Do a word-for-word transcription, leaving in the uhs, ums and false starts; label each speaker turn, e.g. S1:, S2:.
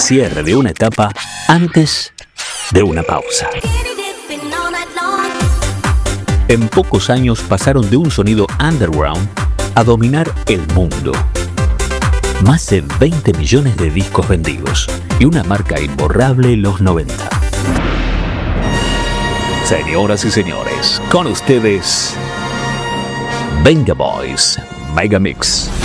S1: cierre de una etapa antes de una pausa. En pocos años pasaron de un sonido underground a dominar el mundo. Más de veinte millones de discos vendidos y una marca imborrable en los noventa. Señoras y señores, con ustedes, Venga Boys Mega Mix.